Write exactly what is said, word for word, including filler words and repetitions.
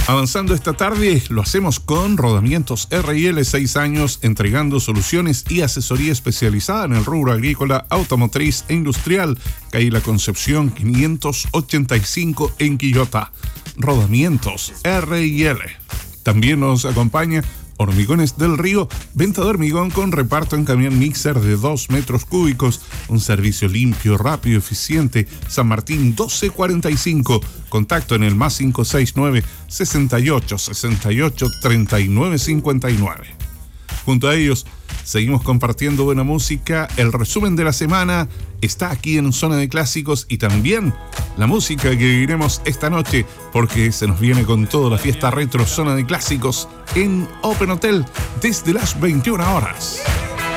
Avanzando esta tarde, lo hacemos con Rodamientos R y L, seis años entregando soluciones y asesoría especializada en el rubro agrícola, automotriz e industrial. Calle La Concepción quinientos ochenta y cinco en Quillota. Rodamientos R y L. También nos acompaña Hormigones del Río, venta de hormigón con reparto en camión mixer de dos metros cúbicos, un servicio limpio, rápido, eficiente. San Martín doce cuarenta y cinco, contacto en el más cinco seis nueve, sesenta y ocho, sesenta y ocho, treinta y nueve cincuenta y nueve. Junto a ellos, seguimos compartiendo buena música. El resumen de la semana está aquí en Zona de Clásicos y también la música que viviremos esta noche, porque se nos viene con toda la fiesta retro Zona de Clásicos en Open Hotel desde las veintiuna horas.